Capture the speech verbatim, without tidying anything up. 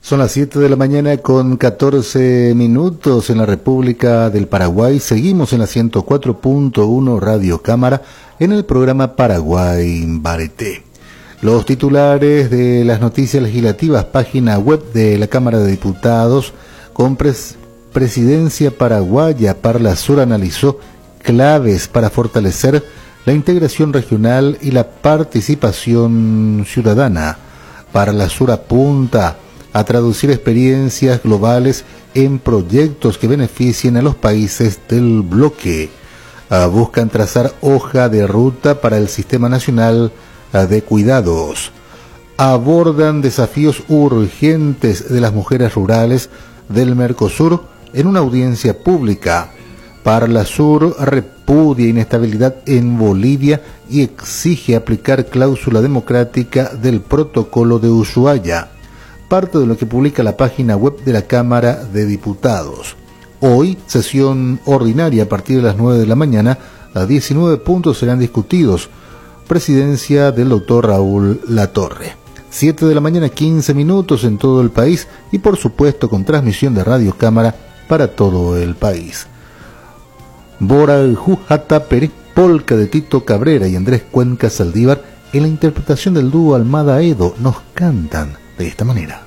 Son las siete de la mañana con catorce minutos en la República del Paraguay. Seguimos en la ciento cuatro punto uno Radio Cámara en el programa Paraguay Bareté. Los titulares de las noticias legislativas, página web de la Cámara de Diputados, con pres presidencia paraguaya, Parlasur analizó claves para fortalecer la integración regional y la participación ciudadana. Parlasur apunta a traducir experiencias globales en proyectos que beneficien a los países del bloque. Uh, buscan trazar hoja de ruta para el Sistema Nacional uh, de Cuidados. Abordan desafíos urgentes de las mujeres rurales del Mercosur en una audiencia pública. Parlasur repudia inestabilidad en Bolivia y exige aplicar cláusula democrática del Protocolo de Ushuaia. Parte de lo que publica la página web de la Cámara de Diputados. Hoy, sesión ordinaria a partir de las nueve de la mañana, a diecinueve puntos serán discutidos. Presidencia del doctor Raúl Latorre. siete de la mañana, quince minutos en todo el país y por supuesto con transmisión de Radio Cámara para todo el país. Bora Jujata Pérez, polca de Tito Cabrera y Andrés Cuenca Saldívar en la interpretación del dúo Almada Edo nos cantan de esta manera.